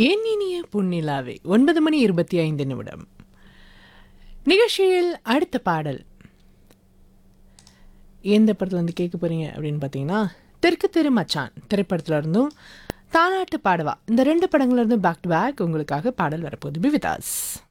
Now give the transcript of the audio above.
என் இனிய பொன்னிலாவே 9:25 நிகழ்ச்சியில் அடுத்த பாடல் எந்த படத்துல இருந்து கேட்க போறீங்க அப்படின்னு பார்த்தீங்கன்னா, தெற்கு தெரு மச்சான் திரைப்படத்துல இருந்தும் தாலாட்டு பாடவா இந்த 2 படங்கள்ல இருந்தும் பேக் டு பேக் உங்களுக்காக பாடல் வரப்போகுது. Be with us.